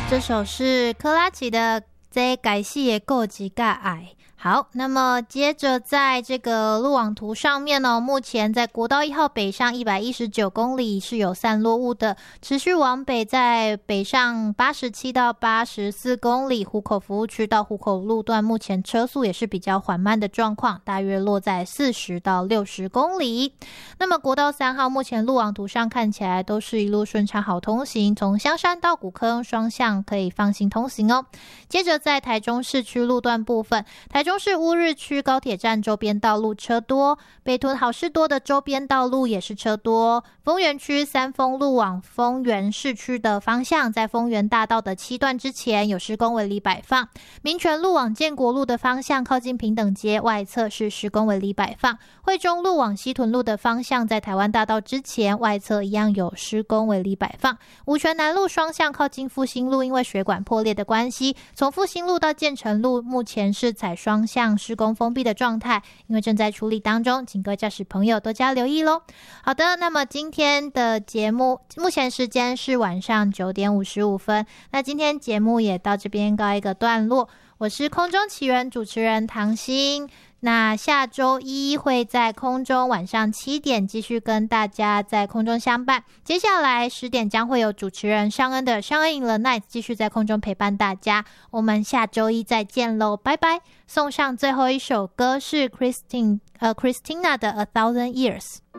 这首是珂拉琪的这改戏也够几个爱。好，那么接着在这个路网图上面呢，目前在国道1号北上119公里是有散落雾的，持续往北在北上87到84公里，湖口服务区到湖口路段目前车速也是比较缓慢的状况，大约落在40到60公里。那么国道3号目前路网图上看起来都是一路顺畅好通行，从香山到古坑双向可以放心通行哦。接着在台中市区路段部分，台中市乌日区高铁站周边道路车多，北屯好事多的周边道路也是车多。丰原区三丰路往丰原市区的方向，在丰原大道的7段之前有施工围篱摆放。民权路往建国路的方向，靠近平等街外侧是施工围篱摆放。惠中路往西屯路的方向，在台湾大道之前外侧一样有施工围篱摆放。五权南路双向靠近复兴路，因为水管破裂的关系，从复兴路到建成路目前是采双向施工封闭的状态，因为正在处理当中，请各位驾驶朋友多加留意咯。好的，那么今天的节目目前时间是晚上9点55分，那今天节目也到这边告一个段落。我是空中奇缘主持人唐心，那下周一会在空中晚上7点继续跟大家在空中相伴，接下来10点将会有主持人尚恩的尚恩 in the night 继续在空中陪伴大家，我们下周一再见咯，拜拜。送上最后一首歌是 Christina 的 A Thousand Years。